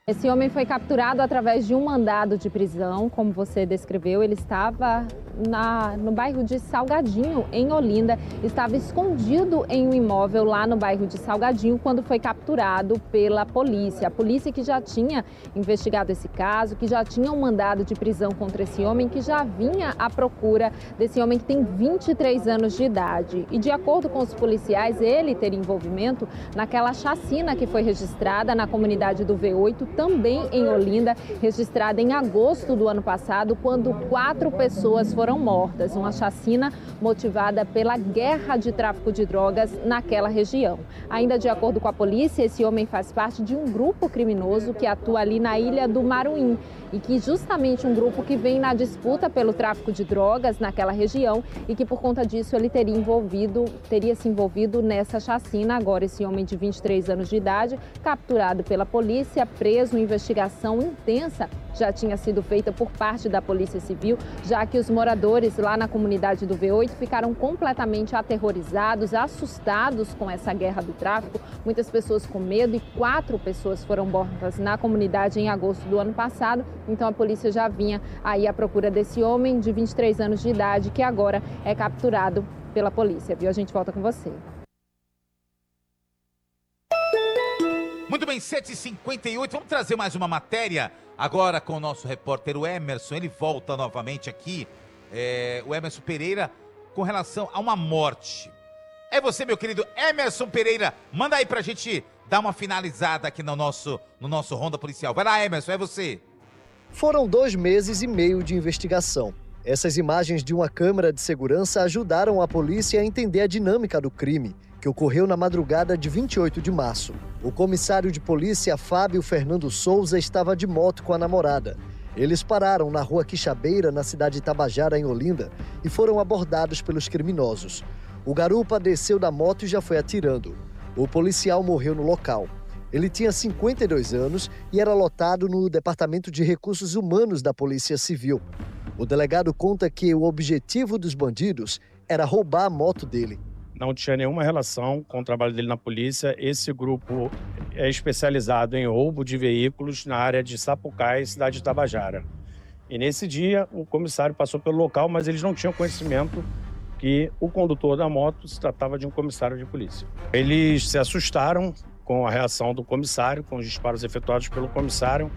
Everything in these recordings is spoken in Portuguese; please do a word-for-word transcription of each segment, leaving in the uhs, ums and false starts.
Esse homem foi capturado através de um mandado de prisão, como você descreveu. Ele estava na, no bairro de Salgadinho, em Olinda. Estava escondido em um imóvel lá no bairro de Salgadinho quando foi capturado pela polícia. A polícia que já tinha investigado esse caso, que já tinha um mandado de prisão contra esse homem, que já vinha à procura desse homem que tem vinte e três anos de idade. E de acordo com os policiais, ele teria envolvimento naquela chacina que foi registrada na comunidade do V oito, também em Olinda, registrada em agosto do ano passado, quando quatro pessoas foram mortas. Uma chacina motivada pela guerra de tráfico de drogas naquela região. Ainda de acordo com a polícia, esse homem faz parte de um grupo criminoso que atua ali na ilha do Maruim e que justamente um grupo que vem na disputa pelo tráfico de drogas naquela região e que por conta disso ele teria envolvido, teria se envolvido nessa chacina. Agora esse homem de vinte e três anos de idade, capturado pela polícia, preso. Uma investigação intensa já tinha sido feita por parte da Polícia Civil, já que os moradores lá na comunidade do V oito ficaram completamente aterrorizados, assustados com essa guerra do tráfico. Muitas pessoas com medo e quatro pessoas foram mortas na comunidade em agosto do ano passado. Então a polícia já vinha aí à procura desse homem de vinte e três anos de idade, que agora é capturado pela polícia, viu? A gente volta com você. Muito bem, sete e cinquenta e oito, vamos trazer mais uma matéria agora com o nosso repórter, o Emerson. Ele volta novamente aqui, é, o Emerson Pereira, com relação a uma morte. É você, meu querido Emerson Pereira, manda aí pra gente dar uma finalizada aqui no nosso, no nosso Ronda Policial. Vai lá, Emerson, é você. Foram dois meses e meio de investigação. Essas imagens de uma câmera de segurança ajudaram a polícia a entender a dinâmica do crime, que ocorreu na madrugada de vinte e oito de março. O comissário de polícia Fábio Fernando Souza estava de moto com a namorada. Eles pararam na rua Quixabeira, na cidade de Tabajara, em Olinda, e foram abordados pelos criminosos. O garupa desceu da moto e já foi atirando. O policial morreu no local. Ele tinha cinquenta e dois anos e era lotado no Departamento de Recursos Humanos da Polícia Civil. O delegado conta que o objetivo dos bandidos era roubar a moto dele. Não tinha nenhuma relação com o trabalho dele na polícia. Esse grupo é especializado em roubo de veículos na área de Sapucaí, cidade de Tabajara. E nesse dia, o comissário passou pelo local, mas eles não tinham conhecimento que o condutor da moto se tratava de um comissário de polícia. Eles se assustaram com a reação do comissário, com os disparos efetuados pelo comissário,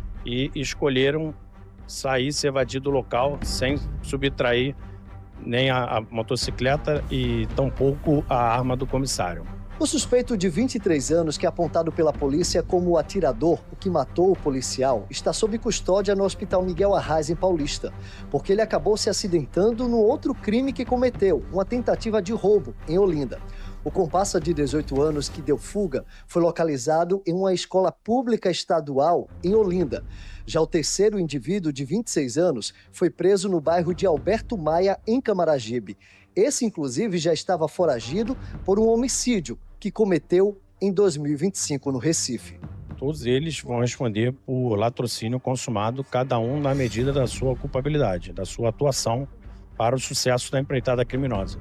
e escolheram sair, se evadir do local sem subtrair nem a, a motocicleta e tampouco a arma do comissário. O suspeito de vinte e três anos, que é apontado pela polícia como o atirador, o que matou o policial, está sob custódia no Hospital Miguel Arraes, em Paulista, porque ele acabou se acidentando no outro crime que cometeu, uma tentativa de roubo em Olinda. O comparsa de dezoito anos que deu fuga foi localizado em uma escola pública estadual em Olinda. Já o terceiro indivíduo, de vinte e seis anos, foi preso no bairro de Alberto Maia, em Camaragibe. Esse, inclusive, já estava foragido por um homicídio que cometeu em dois mil e vinte e cinco no Recife. Todos eles vão responder por latrocínio consumado, cada um na medida da sua culpabilidade, da sua atuação para o sucesso da empreitada criminosa.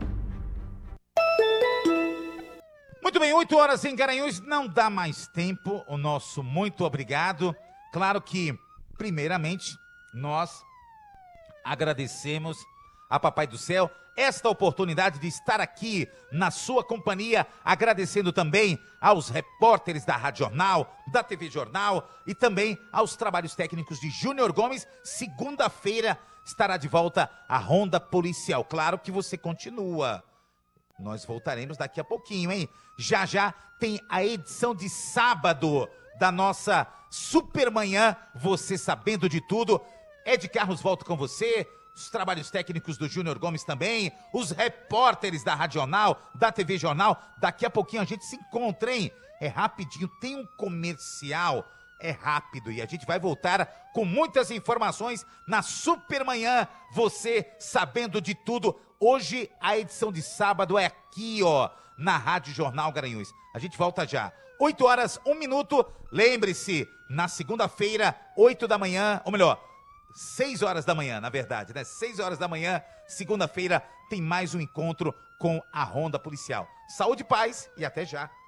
Muito bem, oito horas em Garanhuns, não dá mais tempo. O nosso muito obrigado. Claro que, primeiramente, nós agradecemos a Papai do Céu esta oportunidade de estar aqui na sua companhia, agradecendo também aos repórteres da Rádio Jornal, da T V Jornal e também aos trabalhos técnicos de Júnior Gomes. Segunda-feira estará de volta a Ronda Policial. Claro que você continua. Nós voltaremos daqui a pouquinho, hein? Já já tem a edição de sábado da nossa Supermanhã, você sabendo de tudo. Ed Carlos volta com você, os trabalhos técnicos do Júnior Gomes também, os repórteres da Rádio Jornal, da T V Jornal. Daqui a pouquinho a gente se encontra, hein? É rapidinho, tem um comercial, é rápido e a gente vai voltar com muitas informações na Supermanhã, você sabendo de tudo. Hoje a edição de sábado é aqui, ó, na Rádio Jornal Garanhuns. A gente volta já. oito horas, um minuto. Lembre-se, na segunda-feira, oito da manhã, ou melhor, seis horas da manhã, na verdade, né? seis horas da manhã, segunda-feira, tem mais um encontro com a Ronda Policial. Saúde e paz e até já.